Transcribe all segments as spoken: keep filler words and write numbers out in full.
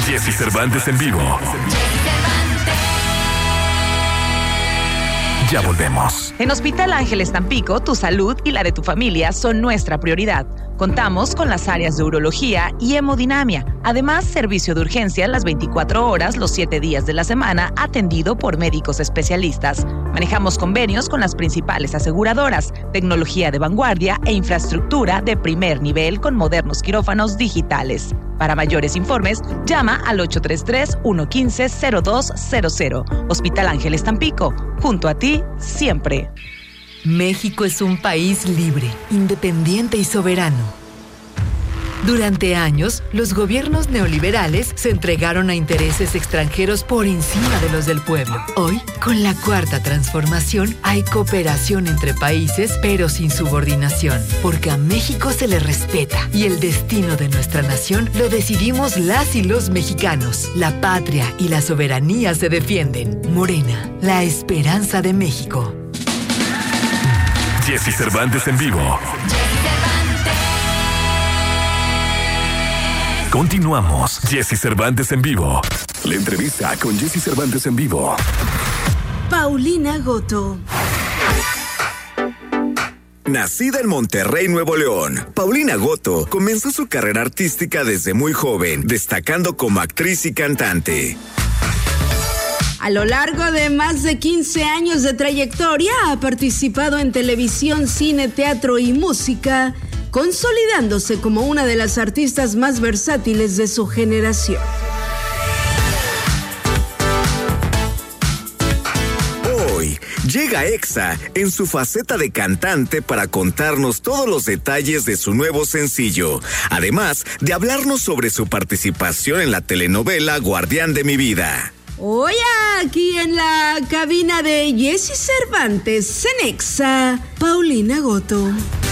Jessy Cervantes en vivo. Ya volvemos. En Hospital Ángeles Tampico, tu salud y la de tu familia son nuestra prioridad. Contamos con las áreas de urología y hemodinamia. Además, servicio de urgencia las veinticuatro horas, los siete días de la semana, atendido por médicos especialistas. Manejamos convenios con las principales aseguradoras, tecnología de vanguardia e infraestructura de primer nivel con modernos quirófanos digitales. Para mayores informes, llama al ocho tres tres, uno uno cinco, cero dos cero cero. Hospital Ángeles Tampico, junto a ti, siempre. México es un país libre, independiente y soberano. Durante años, los gobiernos neoliberales se entregaron a intereses extranjeros por encima de los del pueblo. Hoy, con la Cuarta Transformación, hay cooperación entre países, pero sin subordinación, porque a México se le respeta y el destino de nuestra nación lo decidimos las y los mexicanos. La patria y la soberanía se defienden. Morena, la esperanza de México. Jessy Cervantes en vivo. Continuamos. Jessy Cervantes en vivo. La entrevista con Jessy Cervantes en vivo. Paulina Goto. Nacida en Monterrey, Nuevo León, Paulina Goto comenzó su carrera artística desde muy joven, destacando como actriz y cantante. A lo largo de más de quince años de trayectoria, ha participado en televisión, cine, teatro y música, consolidándose como una de las artistas más versátiles de su generación. Hoy llega Exa en su faceta de cantante para contarnos todos los detalles de su nuevo sencillo, además de hablarnos sobre su participación en la telenovela Guardián de mi vida. Hoy aquí en la cabina de Jessy Cervantes en Exa, Paulina Goto.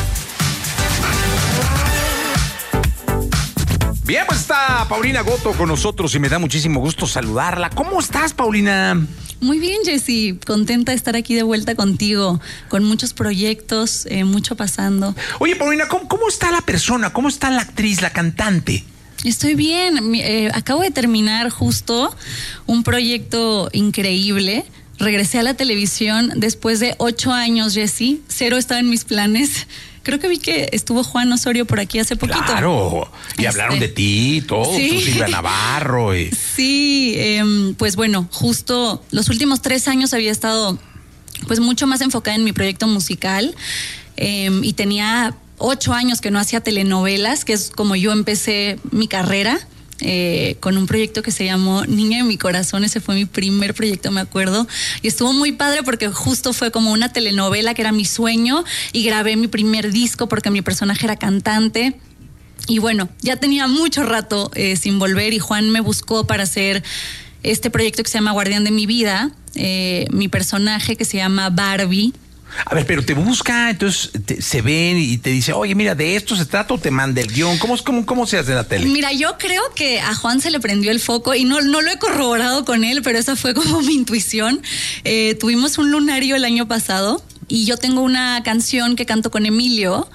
Bien, pues está Paulina Goto con nosotros y me da muchísimo gusto saludarla. ¿Cómo estás, Paulina? Muy bien, Jessy. Contenta de estar aquí de vuelta contigo, con muchos proyectos, eh, mucho pasando. Oye, Paulina, ¿cómo, ¿cómo está la persona? ¿Cómo está la actriz, la cantante? Estoy bien. Eh, acabo de terminar justo un proyecto increíble. Regresé a la televisión después de ocho años, Jessy. Cero estaba en mis planes. Creo que vi que estuvo Juan Osorio por aquí hace poquito. Claro, y este, hablaron de ti, todo, sí. Tú, Silvia Navarro. Y... Sí, eh, pues bueno, justo los últimos tres años había estado pues mucho más enfocada en mi proyecto musical eh, y tenía ocho años que no hacía telenovelas, que es como yo empecé mi carrera. Eh, con un proyecto que se llamó Niña de mi Corazón. Ese fue mi primer proyecto, me acuerdo, y estuvo muy padre porque justo fue como una telenovela que era mi sueño, y grabé mi primer disco porque mi personaje era cantante. Y bueno, ya tenía mucho rato eh, sin volver, y Juan me buscó para hacer este proyecto que se llama Guardián de mi vida. Eh, mi personaje, que se llama Barbie. A ver, pero te busca, entonces te, se ven y te dice, oye, mira, de esto se trata, o te manda el guión. ¿Cómo, cómo, cómo se hace en la tele? Mira, yo creo que a Juan se le prendió el foco y no, no lo he corroborado con él, pero esa fue como mi intuición. Eh, tuvimos un lunario el año pasado y yo tengo una canción que canto con Emilio.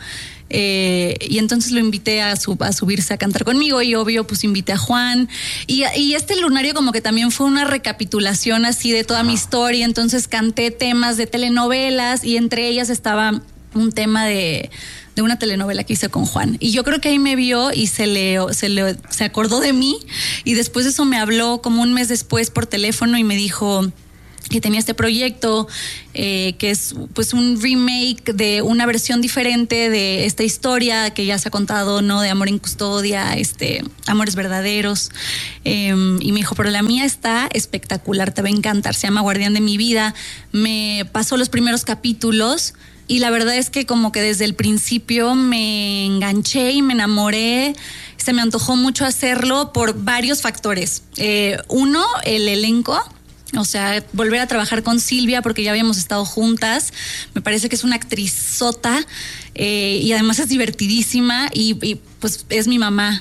Eh, y entonces lo invité a, sub, a subirse a cantar conmigo, y obvio pues invité a Juan, y, y este lunario como que también fue una recapitulación así de toda mi historia. Entonces canté temas de telenovelas, y entre ellas estaba un tema de, de una telenovela que hice con Juan, y yo creo que ahí me vio y se le, se le se acordó de mí, y después de eso me habló como un mes después por teléfono y me dijo que tenía este proyecto eh, que es pues un remake de una versión diferente de esta historia que ya se ha contado, ¿no? De Amor en Custodia, este, Amores Verdaderos. Eh, y me dijo, pero la mía está espectacular, te va a encantar, se llama Guardián de mi vida. Me pasó los primeros capítulos y la verdad es que como que desde el principio me enganché y me enamoré. Se me antojó mucho hacerlo por varios factores. Eh, uno, el elenco. O sea, volver a trabajar con Silvia, porque ya habíamos estado juntas. Me parece que es una actrizota eh, y además es divertidísima, y, y pues es mi mamá.